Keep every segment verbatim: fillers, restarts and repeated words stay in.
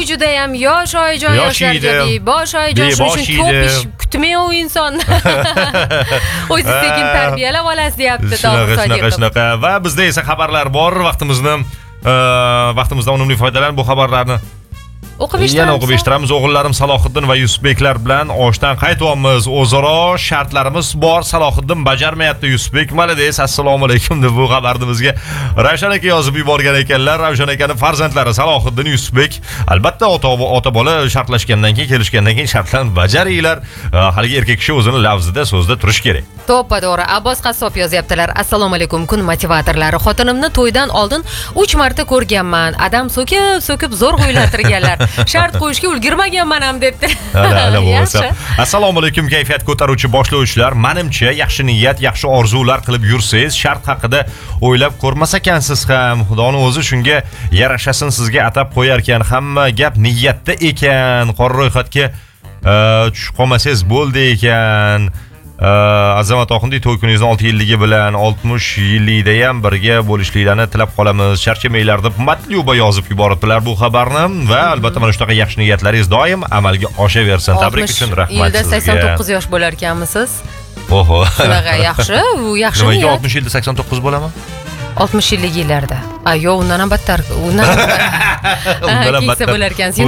juda ham yosh oyijon yoshlarga bosh oyijon shuning uchun ko'p ish kutmay u insonni. O'zi sekin tarbiyalab olasiz deyapti Tohir Sodiqov. Shunaqa va bizda esa xabarlar bor. Vaqtimizni vaqtimizdan unumli foydalanib bu xabarlarni o'qib eshitamiz. Yana o'qib eshitamiz. O'g'illarim Salohiddin va Yusufbeklar bilan oshdan qaytyapmiz. O'zaro shartlarimiz bor. Salohiddin bajarmayapti. Yusufbek malades. Assalomu alaykum deb bu xabarni bizga Ravshan aka yozib yuborgan ekanlar. Ravshan akaning farzandlari Salohiddin, Yusufbek. Albatta ota ota bola shartlashgandan keyin, kelishgandan keyin shartlarni bajaringlar. Haligi erkak kishi o'zini lafzida, so'zda turish kerak. To'ppa to'g'ri. Abbos Qassob yozyaptilar. Assalomu alaykum kun motivatorlari. Xotinimni to'ydan oldin uch marta ko'rganman. Adam so'kib, so'kib zo'r o'ylatirganlar. Shart qo'yishga ulgurmaganman ham debdi. Yaxshi. Assalomu alaykum kayfiyat ko'taruvchi boshlovchilar. Menimcha yaxshi niyat, yaxshi orzular qilib yursangiz, shart haqida o'ylab ko'rmas ekansiz ham. Xudoning o'zi shunga yarashasin sizga atab qo'yar ekan. Hamma gap niyatda ekan. Qora ro'yxatga tushib qolmasangiz bo'ldi ekan. Azamat Oxundiy to'y kuningizni olti yilligi bilan oltmish yillikda ham birga bo'lishliklarini tilab qolamiz. Charchamaylar deb matluba yozib yuboribdilar bu xabarni va albatta mana shunaqa yaxshi niyatlaringiz doim amalga oshaversin. Tabrik uchun rahmat sizga. Yilda sakson to'qqiz yosh bo'lar ekanmisiz? Oho. Shunaqa yaxshi, u yaxshi niyat. Nimaga oltmish yilda sakson to'qqiz bo'laman? oltmish yillik yillarda. Ay, yo'q, undan ham battar. Undan ham keksa bo'lar ekansiz.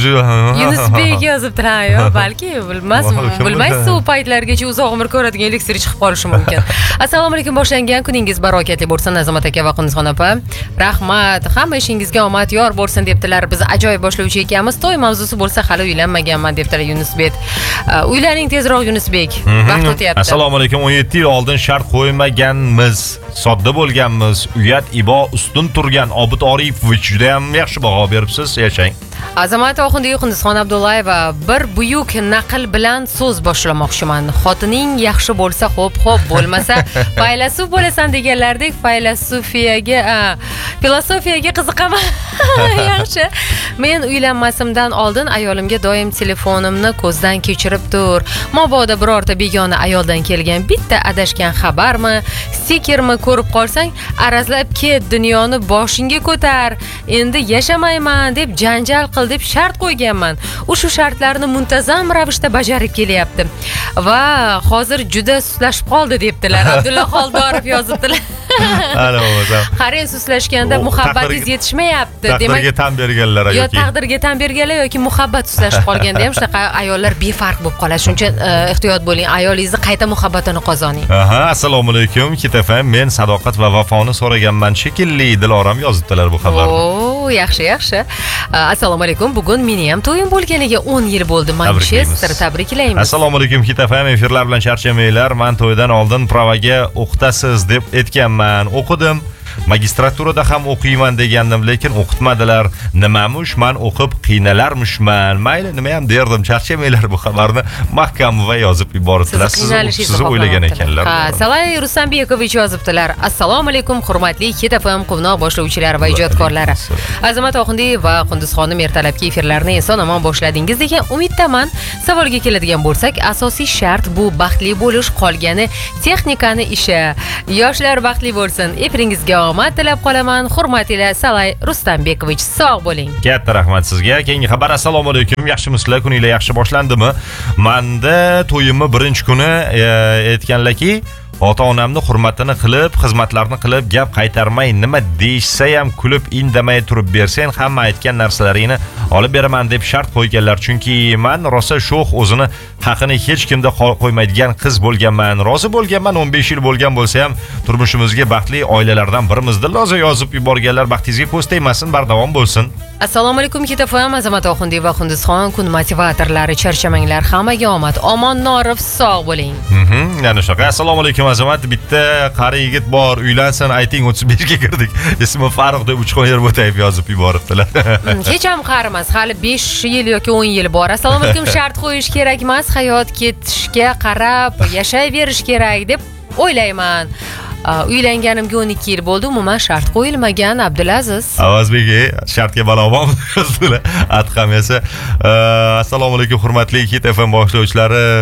Yunusbek yozibdilar, yo, balki bilmasman, bilmaysiz, u paytlargacha uzoq umr ko'radigan elektr chiqib qolishi mumkin. Assalomu alaykum, boshlangan kuningiz barokatli bo'lsin Azamat aka va Qunduzxon opa. Rahmat, hamma ishingizga omad yor bo'lsin debdilar. Biz ajoyib boshlovchi ekanmiz. To'y mavzusi bo'lsa hali uylanmaganman debdilar Yunusbek. Uylaning tezroq Yunusbek. Vaqt o'tyapti. Assalomu alaykum, o'n yetti yil oldin shart qo'ymaganmiz. Sodda bo'lganmiz. Uyat ibo ustun turgan Obid Orifovich juda ham yaxshi baho beribsiz. Yashang. Azamat Oxundiy, Qunduzxon Abdullayeva, bir buyuk naql bilan so'z boshlamoqchiman. Xotining yaxshi bo'lsa, xo'p, xo'p, bo'lmasa faylasuf bo'lasan deganlardek filosofiyga, filosofiyaga qiziqaman. Yaxshi. Men uylanmasimdan oldin ayolimga doim telefonimni ko'zdan kechirib tur. Mabodo birorta begona ayoldan kelgan bitta adashgan xabarmi, stikermi ko'rib qolsang, arazlab ket, dunyoni boshingga ko'tar. Endi yashamayman deb janjal qil deb shart qo'yganman. U shu shartlarni muntazam ravishda bajarib kelyapti. Va hozir juda suslashib qoldi debdilar. Abdulla Xoldorov yozibdilar. Ana bo'lsa. Qarang, suslashganda muhabbatingiz yetishmayapti. Demak, taqdirga tan berganlar yoki. Yo taqdirga tan berganlar yoki muhabbat suslashib qolganda ham shunaqa ayollar befarq bo'lib qoladi. Shuning uchun ehtiyot bo'ling. Ayolingizni qayta muhabbatini qozoning. Aha, assalomu alaykum. Kitafam, men sadoqat va vafoni so'raganman shekilli. Diloram yozibdilar bu xabarni. Oo, yaxshi, yaxshi. Assalomu alaykum. Bugun meni ham to'yim bo'lganiga o'n yil bo'ldi. Manchester, tabriklaymiz. Assalomu alaykum Kitafam, efirlar bilan charchamanglar. Men to'ydan oldin provaga o'qitasiz deb aytganman. O'qidim. Magistraturada ham o'qiyman degandim, lekin o'qitmadilar. Nimamush, men o'qib qiynalarmishman. Mayli, nima ham derdim, charchamanglar bu xabarni mahkam va yozib yuboribdilar. Sizni o'ylagan ekanlar. Ha, Salay Rustambekovich yozibdilar. Assalomu alaykum, hurmatli Kitafam quvnoq boshlovchilari va ijodkorlari. Azamat Oxundiy va Qunduzxonim ertalabki efirlarni eson-omon boshladingiz degan umiddaman. Savolga keladigan bo'lsak, asosiy shart bu baxtli bo'lish, qolgani texnikani ishi. Yoshlar baxtli bo'lsin. Efiringizga omad tilab qolaman. Hurmatli Salay Rustambekovich, sog' bo'ling. Katta rahmat sizga. Keyingi xabar. Assalomu alaykum. Yaxshimisizlar? Kuninglar yaxshi boshlandimi? Menda to'yimni birinchi kuni aytganlarki, ota-onamni hurmatini qilib, xizmatlarni qilib, gap qaytarmay, nima deyishsa ham kulib, indamay turib bersang, hamma aytgan narsalaringni olib beraman deb shart qo'yganlar. Chunki men rosa sho'x, o'zini haqini hech kimda qo'ymaydigan qiz bo'lganman. Rozi bo'lganman, o'n besh yil bo'lgan bo'lsa ham turmushimizga baxtli oilalardan birimizni loza yozib yuborganlar. Baxtingizga ko'z tegmasin, bardavom bo'lsin. Assalomu alaykum Kitafam, Azamat Oxundiy va Qunduzxon kun motivatorlari, charchamanglar, hammaga omad. Omon Norov, sog' bo'ling. Mhm, yana shunaqa. Assalomu alaykum Azamat, bitta qari yigit bor, uylansin, ayting o'ttiz beshga kirdik. Ismi Farruh deb uch qo'yar bo'tayib yozib yuboribdilar. Hech ham qari emas, hali besh yil yoki o'n yil bor. Assalomu alaykum, shart qo'yish kerak emas, hayot ketishga qarab yashayverish kerak deb o'ylayman. Uylanganimga o'n ikki yil bo'ldi, umuman shart qo'yilmagan. Abdulaziz Avazbek shartga balovom yozdilar. Atqam esa assalomu alaykum hurmatli Hit F M boshlovchilari.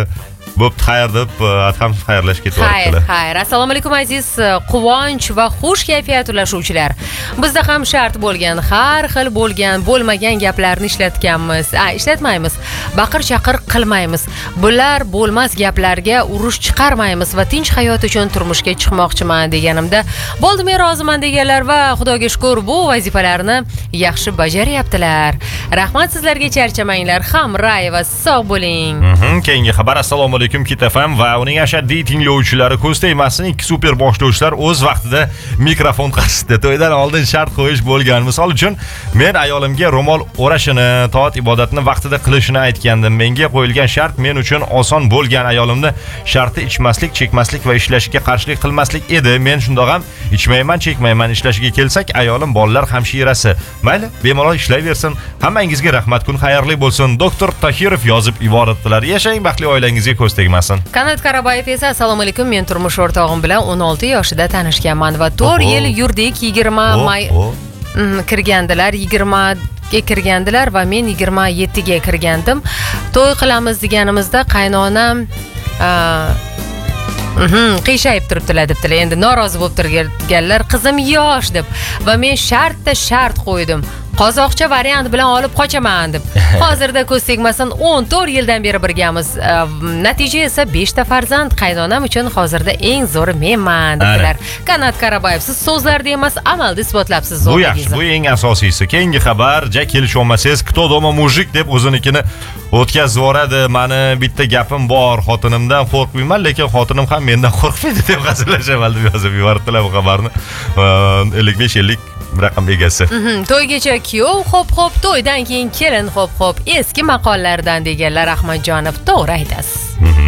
bo'pti, xayr deb ham xayrlashib Xayr, ketaveribdilar. xayr. Assalomu alaykum aziz quvonch va xush kayfiyat ulashuvchilar. Bizda ham shart bo'lgan, har xil bo'lgan, bo'lmagan gaplarni ishlatganmiz. A, ishlatmaymiz. Baqir-chaqir qilmaymiz. Bular bo'lmas gaplarga urush chiqarmaymiz va tinch hayot uchun turmushga chiqmoqchiman deganimda, bo'ldi men roziman deganlar va xudoga shukr bu vazifalarni yaxshi bajaryaptilar. Rahmat sizlarga, charchamanglar. Hamrayeva sog' bo'ling. Mhm, keyingi xabar. Assalomu alaykum Kitafam va uning ashaddiy tinglovchilari, ko'z tegmasin, ikki super boshlovchilar o'z vaqtida mikrofon qarshisida to'ydan oldin shart qo'yish bo'lgan. Misol uchun, men ayolimga ro'mol o'rashini, toat ibodatni vaqtida qilishini aytgandim. Menga qo'yilgan shart men uchun oson bo'lgan. Ayolimni sharti ichmaslik, chekmaslik va ishlashiga qarshilik qilmaslik edi. Men shundoq ham ichmayman, chekmayman. Ishlashiga kelsak, ayolim bolalar hamshirasi. Mayli, bemalol ishlayversin. Hammangizga rahmat, kun xayrli bo'lsin. Doktor Tahirov yozib yuboribdilar. Yashang, baxtli oilangizga ko'z tegmasin. Kanat Karabayev esa assalomu alaykum, men turmush o'rtog'im bilan o'n olti yoshida tanishganman va to'rt yil yurdik. yigirma may kirgandilar, yigirma ga kirgandilar va men yigirma yettiga kirgandim. To'y qilamiz deganimizda qaynonam Mhm, qiyshayib turibdilar debdilar. Endi norozi bo'lib turganlar, qizim yosh deb va men shartda shart qo'ydim. Qozoqcha variant bilan olib qochaman deb. Hozirda ko'z tegmasin o'n to'rt yildan beri birgamiz. Natija esa besh ta farzand. Qaynonam uchun hozirda eng zo'ri menman dedilar. Kanat Karabayev, siz so'zlarda emas, amalda isbotlabsiz Bu yaxshi, bu eng asosiysi. Keyingi xabar, ja kelisholmasangiz, kto doma mujik deb o'zinikini o'tkazib yuboradi. Mani bitta gapim bor, xotinimdan qo'rqmayman, lekin xotinim ham mendan qo'rqmaydi deb g'azillashaman deb yozib yubordilar bu xabarni. ellik besh ellik raqam egasi. To'ygacha kuyov hop hop, to'ydan keyin kelin hop hop. Eski maqollardan deganlar Ahmadjonov, to'g'ri aytasiz.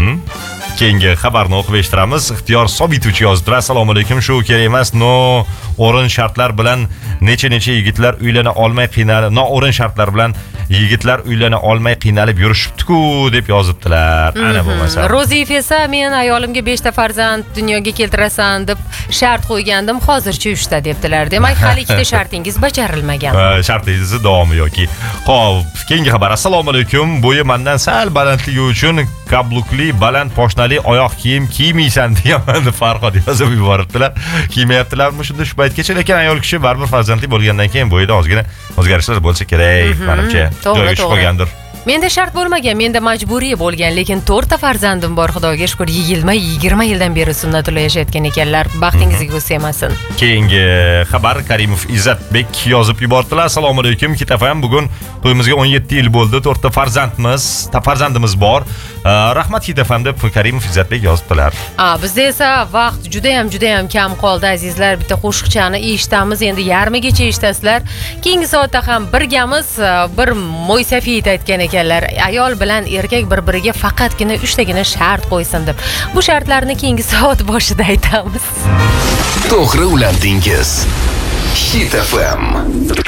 Keyingi xabarni o'qib eshittiramiz. Ixtiyor Sobituvchi yozdi. Assalomu alaykum. Shu kerak emas, no o'rin shartlar bilan necha-necha yigitlar uylana olmay qiynalib, no o'rin shartlar bilan yigitlar uylana olmay qiynalib yurishibdi-ku deb yozibdilar. Ana bo'lmasa. Roziyev esa men ayolimga besh ta farzand dunyoga keltirasan deb shart qo'ygandim, hozircha uch ta debdilar. Demak, hali ikkita shartingiz bajarilmagan. Shartingizni davomi yoki. Xo'p, keyingi xabar. Assalomu alaykum. Bo'yi mendan sal balandligi uchun kablukli, baland poshnali oyoq kiyim kiymaysan degan Farhod yozib yuboribdilar. Kiymayaptilarmi shunda shu paytgacha, lekin ayol kishi baribir farzandli bo'lgandan keyin bo'yida ozgina o'zgarishlar bo'lsa kerak, menimcha. Joyiga tushib qolgandir. Menda shart bo'lmagan, menda majburiy bo'lgan, lekin to'rtta farzandim bor, xudoga shukr. yigirma yigirma yildan beri sunnatullo yashayotgan ekanlar. Baxtingizga ko'z tegmasin. Keyingi xabar, Karimov Izzatbek yozib yubordilar. Assalomu alaykum Kitafam, bugun to'yimizga o'n yetti yil bo'ldi. to'rtta farzandimiz, ta farzandimiz bor. Rahmat Kitafam deb Karimov Izzatbek yozibdilar. A, bizda esa vaqt juda ham juda ham kam qoldi azizlar. Bitta qo'shiqchani eshitamiz, endi yarmigacha eshitasizlar. Keyingi soatda ham birgamiz. Bir Mo'ysafiyat aytgan ekanlar, ayol bilan erkak bir-biriga faqatgina uch tagina shart qo'ysin deb. Bu shartlarni keyingi soat boshida aytamiz. To'g'ri ulandingiz. Hit F M.